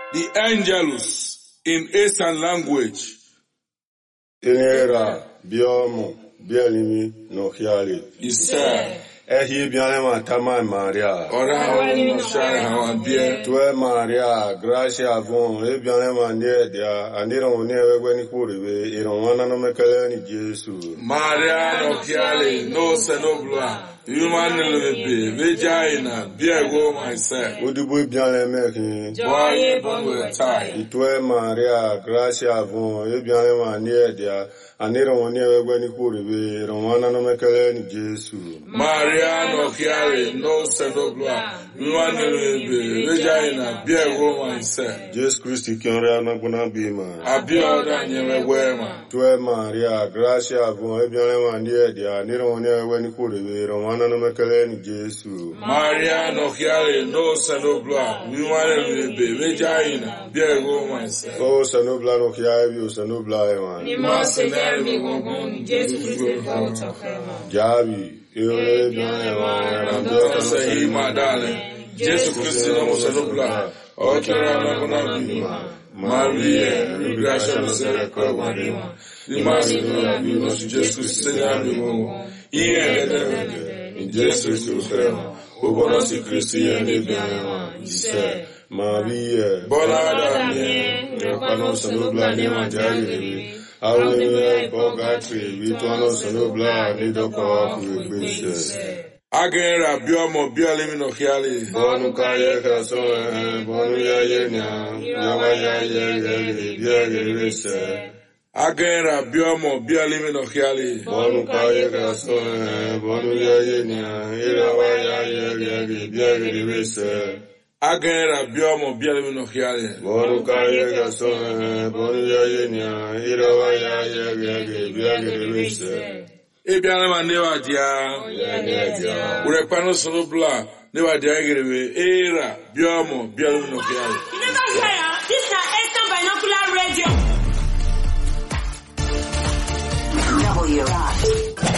The Angelus in Eastern language. Inera biomo bialimi no hiali. Isa. Ehi bialema tama Maria. Ora no share hawambie. Tue Maria gracia avon e bialema niedia anira onewe gweni kuribe ironwana no mekele ni Jesu. Maria no hiali no senobla. Human lebe vagina biego myself. Udubu bialema ki. Boye bonwe tai. Tue Maria gracia avon e bialema niedia anira onewe gweni kuribe ironwana no mekele ni Jesu. Maria no hiali no senobla. Human lebe vagina biego myself. Jesus Christ kiore anaguna bima. Abioda nyewe wema. Tue Maria gracia avon e bialema niedia anira onewe gweni kuribe ironwana no mekele ni Jesu. Maria no hiali no senobla. Human lebe vagina biego myself. O sanobla no kiabi o sanobla ewan. Ni masenere mi gongon Jesu Christ fauta kema. Jabi ewe bian ewan Ndoka sahi madale. Jesu Kristo no senobla. Okera na kuna bima. Maria, gracia no sere kwa marima. Ni masenere mi no Jesu Kristo nyami mo. Iye dede. Jesu Kristo kema. Obono si Kristo yende bian ewan. Ise. Maria Bola adamye. Pano sanobla ne manjari rebi. Awe bogatri vitwano sanobla ne doko kuwekwishe. Agera biomo bialimi no hiali. Bonu kaye kaso bonu ya yenya yawa ya ye biagerese. Agera biomo bialimi no hiali. Bonu kaye kaso bonu ya yenya yawa ya ye biagerese. Agera biomo bialimi no hiali. Bonu kaye kaso bonu ya yenya yawa ya ye biagerese. Ebialema newa dia. Urepano sonobla newa dia egerebe. Era biomo bialimi no hiali.